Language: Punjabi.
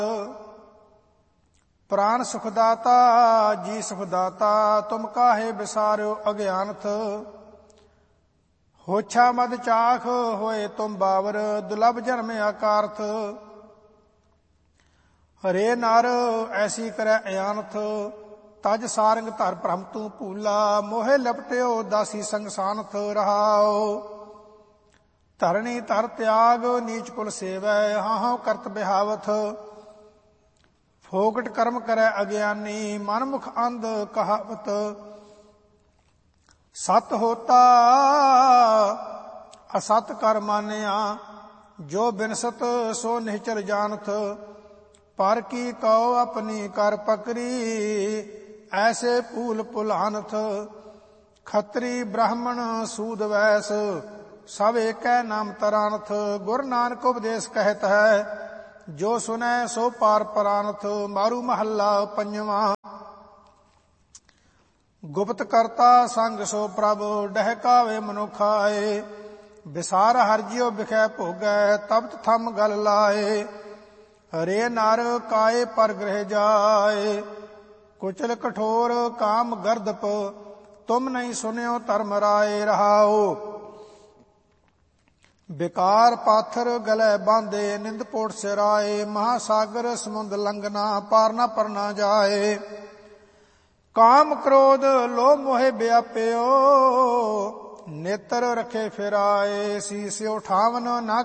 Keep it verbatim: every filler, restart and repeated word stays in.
ਪ੍ਰਾਨ ਸੁਖਦਾਤਾ ਜੀ ਸੁਖਦਾਤਾ, ਤੁਮ ਕਾਹੇ ਵਿਸਾਰਿਓ ਅਗਿਆਨਥ। ਹੋਛਾ ਮਦ ਚਾਖ ਹੋਏ ਤੁਮ ਬਾਵਰ, ਦੁਲਭ ਜਨਮ ਆਕਾਰਥ। ਹਰੇ ਨਰ ਐਸੀ ਕਰੈ ਅਆਨਥ, ਤਜ ਸਾਰੰਗ ਧਰ ਭ੍ਰਮ ਤੂੰ ਭੂਲਾ। ਮੋਹਿ ਲਪਟਿਓ ਦਾਸੀ ਸੰਗ ਸਾਨਥ ਰਹਾਓ। ਧਰਣੀ ਧਰ ਤਿਆਗ ਨੀਚ ਕੁਲ ਸੇਵੈ, ਹਾਹੋ ਕਰਤ ਬਿਹਾਵਥ। ਫੋਕਟ ਕਰਮ ਕਰੈ ਅਗਿਆਨੀ, ਮਨ ਮੁਖ ਅੰਧ ਕਹਾਵਤ। ਸਤ ਹੋਤਾ ਅਸਤ ਕਰ ਮਾਨਿਆ, ਜੋ ਬਿਨਸਤ ਸੋ ਨਿਹਚਲ ਜਾਣਥ। ਪਰ ਕੀ ਕਉ ਆਪਣੀ ਕਰ ਪਕਰੀ, ਐਸੇ ਭੂਲ ਭੁਲਾਨਥ। ਖੱਤਰੀ ਬ੍ਰਾਹਮਣ ਸੂਦ ਵੈਸ, ਸਭ ਏਕੈ ਨਾਮ ਤਰਾਨਥ। ਗੁਰ ਨਾਨਕ ਉਪਦੇਸ਼ ਕਹਿਤ ਹੈ, ਜੋ ਸੁਨੈ ਸੋ ਪਾਰ ਪਰਾਨਥ। ਮਾਰੂ ਮਹੱਲਾ ਪੰਜਵਾਂ। ਗੁਪਤ ਕਰਤਾ ਸੰਗ ਸੋ ਪ੍ਰਭ, ਡਹਿਕਾਵੇ ਮਨੁਖ ਆਏ। ਵਿਸਾਰ ਹਰਿ ਜਿਉ ਬਿਖੈ ਭੋਗੈ, ਤਪਤ ਥੰਮ ਗਲ ਲਾਏ। ਹਰੇ ਨਰ ਕਾਏ ਪਰ ਗ੍ਰਹਿ ਜਾਏ, ਕੁਚਲ ਕਠੋਰ ਕਾਮ ਗਰਦਪ। ਤੁਮ ਨਹੀਂ ਸੁਨਿਓ ਧਰਮ ਰਾਏ ਰਹਾਓ। ਬਿਕਾਰ ਪਾਥਰ ਗਲੇ ਬਾਂਧੇ, ਨਿੰਦ ਪੋਟ ਸਿਰਾਏ। ਮਹਾਸਾਗਰ ਸਮੁੰਦ ਲੰਘਨਾ, ਪਾਰ ਨਾ ਪਰਨਾ ਜਾਏ। ਕਾਮ ਕ੍ਰੋਧ ਲੋਭ ਮੋਹਿ ਵਿਆਪਿਓ, ਨੇਤਰ ਰਖੇ ਫਿਰਾਏ। ਸੀਸ ਉਠਾਵਨ ਨਾ